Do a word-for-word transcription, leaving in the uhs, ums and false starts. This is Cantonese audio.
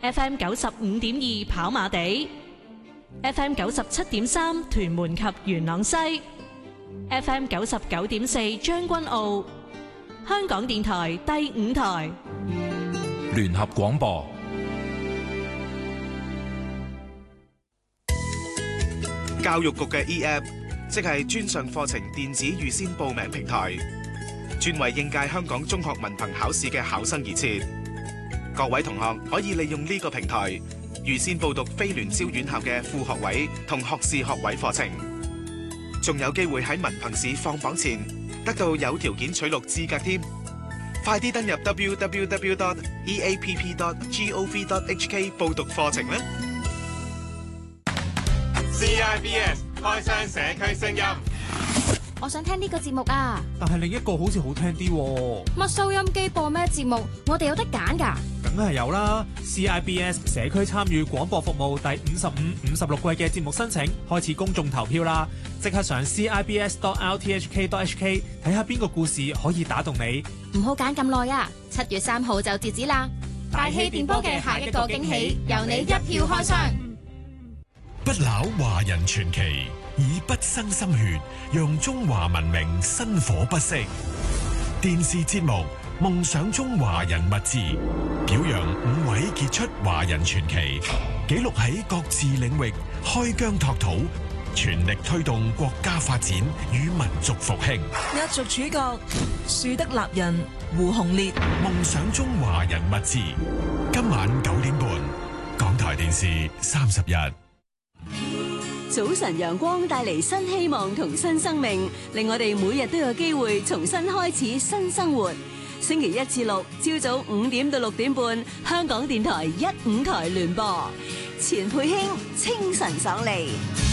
F M 九十五點二跑馬地 ，F M 九十七點三屯門及元朗西 ，F M 九十九點四將軍澳，香港電台第五台聯合廣播。 教育局嘅 E-App， 即係專上課程電子預先報名平台，專為應屆香港中學文憑考試嘅考生而設。各位同學可以利用呢個平台預先報讀非聯招院校嘅副學位同學士學位課程，仲有機會喺文憑試放榜前得到有條件取錄資格添。快啲登入 double-u double-u double-u dot e a p p dot gov dot h k 報讀課程啦。 C I B S 開箱社區聲音。 我想聽呢個節目啊， 但係另一個好似好聽啲喎。 乜收音機播咩節目？我哋有得揀㗎。 梗係有啦 ！C I B S 社區參與廣播服務第五十五、五十六季嘅節目申請開始公眾投票啦！即刻上 c i b s dot r t h k dot h k 睇下邊個故事可以打動你。 唔好揀咁耐啊！七月三號就截止啦！大氣電波嘅下一個驚喜，由你一票開箱。 不朽華人傳奇，以不生心血，讓中華文明薪火不息。電視節目《夢想中華人物誌》，表揚五位傑出華人傳奇，記錄喺各自領域開疆拓土，全力推動國家發展與民族復興。 壓軸主角樹德立人胡鴻烈，《 夢想中華人物誌》，今晚九點半，港台電視三十日。 早晨陽光帶嚟新希望同新生命，令我哋每日都有機會重新開始新生活。星期一至六朝早五點到六點半，香港電台一五台聯播，錢佩卿清晨爽利。